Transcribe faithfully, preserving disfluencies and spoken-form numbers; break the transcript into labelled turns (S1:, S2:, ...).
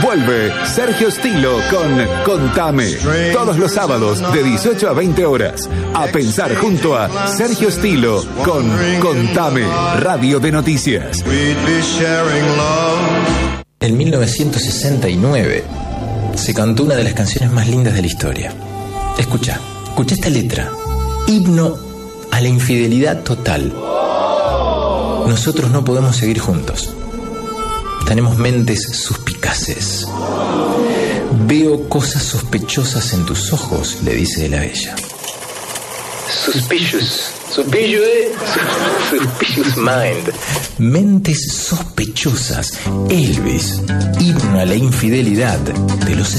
S1: Vuelve Sergio Stilo con Contame. Todos los sábados de dieciocho a veinte horas. A pensar junto a Sergio Stilo con Contame, Radio de Noticias.
S2: En mil novecientos sesenta y nueve se cantó una de las canciones más lindas de la historia. Escucha, escucha esta letra. Himno a la infidelidad total. Nosotros no podemos seguir juntos. Tenemos mentes suspicaces. Veo cosas sospechosas en tus ojos, le dice de la bella. Suspicious. Suspicious, eh? Suspicious mind. Mentes sospechosas. Elvis, himno a la infidelidad de los